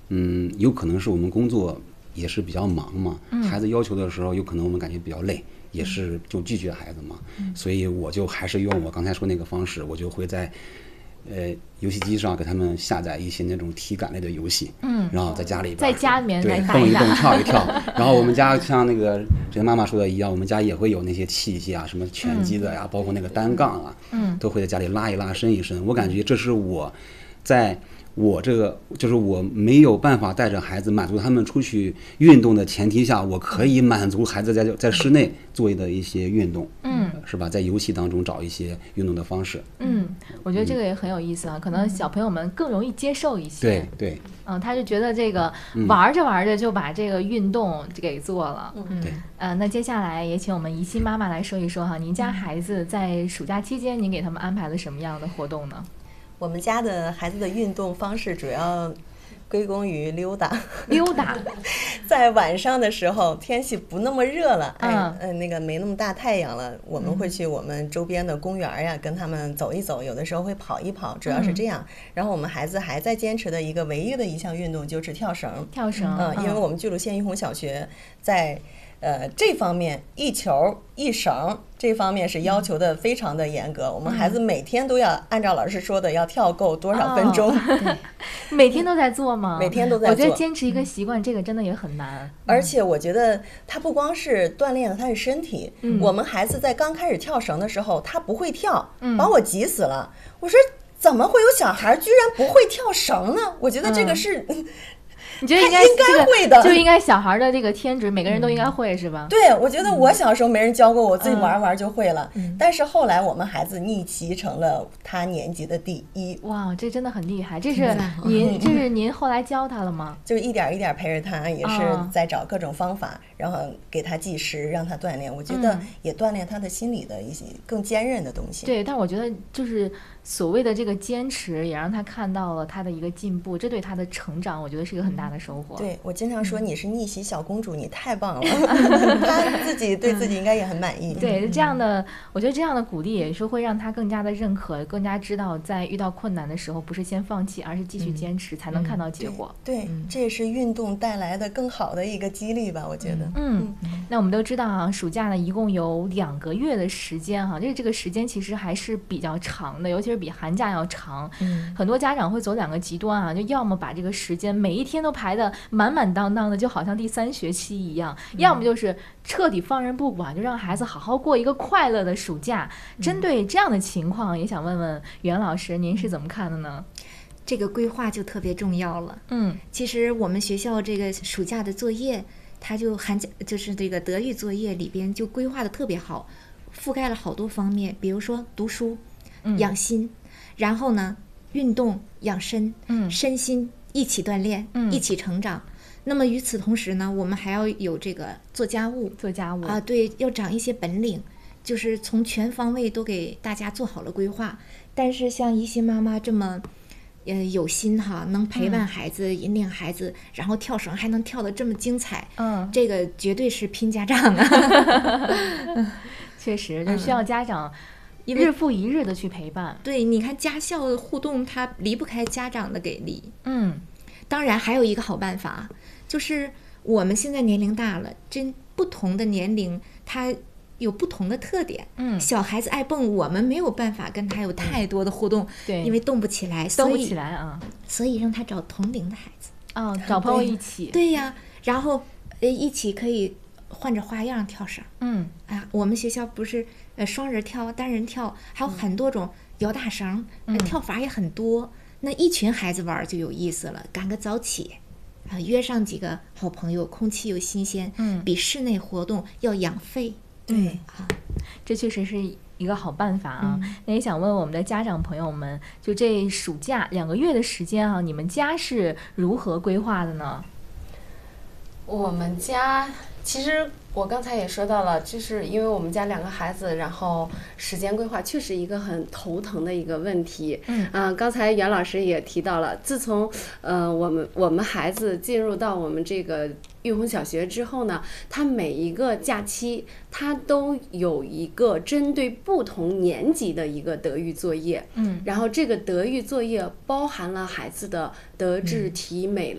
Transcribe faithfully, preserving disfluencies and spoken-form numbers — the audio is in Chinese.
嗯，有可能是我们工作也是比较忙嘛， 嗯、 孩子要求的时候，有可能我们感觉比较累，也是就拒绝孩子嘛，嗯、所以我就还是用我刚才说那个方式，我就会在呃游戏机上给他们下载一些那种体感类的游戏， 嗯， 然后在家里边在家里面对来动一动跳一跳，然后我们家像那个之前妈妈说的一样，我们家也会有那些器械啊，什么拳击的呀，嗯、包括那个单杠啊， 嗯， 都会在家里拉一拉伸一伸。我感觉这是我在我这个就是我没有办法带着孩子满足他们出去运动的前提下，我可以满足孩子在在室内做的一些运动， 嗯， 是吧？在游戏当中找一些运动的方式。 嗯，我觉得这个也很有意思啊，嗯、可能小朋友们更容易接受一些。 对对。 嗯，他就觉得这个玩着玩着就把这个运动给做了。 嗯，对。 呃，那接下来也请我们怡心妈妈来说一说哈，您家孩子在暑假期间，您给他们安排了什么样的活动呢？ 我们家的孩子的运动方式主要归功于溜达。 溜达， 在晚上的时候，天气不那么热了， 嗯、 哎，嗯，那个没那么大太阳了，我们会去我们周边的公园呀，跟他们走一走，有的时候会跑一跑，主要是这样。嗯、然后我们孩子还在坚持的一个唯一的一项运动就是跳绳。 跳绳， 嗯，因为我们巨鹿县玉红小学在。呃，这方面一球一绳这方面是要求的非常的严格，嗯、我们孩子每天都要按照老师说的要跳够多少分钟。 哦、对，每天都在做吗？ 每天都在做。 我觉得坚持一个习惯，嗯、这个真的也很难。 而且我觉得他不光是锻炼了他的身体，嗯、我们孩子在刚开始跳绳的时候，他不会跳，嗯、把我急死了。我说怎么会有小孩居然不会跳绳呢？我觉得这个是。嗯你觉得应该应该会的， 就应该小孩的这个天职，每个人都应该会，是吧？ 对，我觉得我小时候没人教过我，自己玩玩就会了。嗯、但是后来我们孩子逆袭成了他年级的第一。 哇，这真的很厉害！这是您，嗯、这是您后来教他了吗？ 就一点一点陪着他，也是在找各种方法，然后给他计时，让他锻炼。我觉得也锻炼他的心理的一些更坚韧的东西。 对，但我觉得就是所谓的这个坚持，也让他看到了他的一个进步，这对他的成长，我觉得是一个很大的收获。 对，我经常说你是逆袭小公主，你太棒了。他自己对自己应该也很满意。 对，这样的，我觉得这样的鼓励也是会让他更加的认可，更加知道在遇到困难的时候，不是先放弃，而是继续坚持，才能看到结果。 对，对嗯、这也是运动带来的更好的一个激励吧，我觉得。 嗯，嗯那我们都知道啊，暑假呢一共有两个月的时间哈，这这个时间其实还是比较长的，尤其是比寒假要长。嗯，很多家长会走两个极端啊，就要么把这个时间每一天都排的满满当当的，就好像第三学期一样，嗯、要么就是彻底放任不管，就让孩子好好过一个快乐的暑假。嗯、针对这样的情况，也想问问袁老师，您是怎么看的呢？ 这个规划就特别重要了。 嗯， 其实我们学校这个暑假的作业，它就寒假就是这个德育作业里边就规划的特别好，覆盖了好多方面，比如说读书、养心，嗯、然后呢运动养身，嗯，身心一起锻炼，嗯，一起成长。那么与此同时呢，我们还要有这个做家务， 做家务啊，对，要长一些本领，就是从全方位都给大家做好了规划。但是像怡心妈妈这么，呃，有心哈，能陪伴孩子、嗯、引领孩子，然后跳绳还能跳得这么精彩，嗯，这个绝对是拼家长啊。 确实，就需要家长。一日复一日的去陪伴。 对，你看家校互动，它离不开家长的给力。 嗯， 当然还有一个好办法，就是我们现在年龄大了，真不同的年龄它有不同的特点。 嗯， 小孩子爱蹦，我们没有办法跟他有太多的互动， 对、嗯， 因为动不起来， 动不起来啊， 所以让他找同龄的孩子。 哦，找朋友一起。 对, 对呀，然后呃一起可以换着花样跳绳。 嗯， 啊，我们学校不是。呃，双人跳、单人跳，还有很多种摇大绳，嗯、跳法也很多。那一群孩子玩就有意思了，赶个早起，啊，约上几个好朋友，空气又新鲜， 嗯， 比室内活动要养肺。 对啊， 这确实是一个好办法啊。嗯、那也想问问我们的家长朋友们，就这暑假两个月的时间啊，你们家是如何规划的呢？ 我们家其实。我刚才也说到了，就是因为我们家两个孩子，然后时间规划确实一个很头疼的一个问题。 嗯， 呃、刚才袁老师也提到了，自从呃我们我们孩子进入到我们这个玉红小学之后呢，他每一个假期他都有一个针对不同年级的一个德育作业。 嗯， 然后这个德育作业包含了孩子的德智体美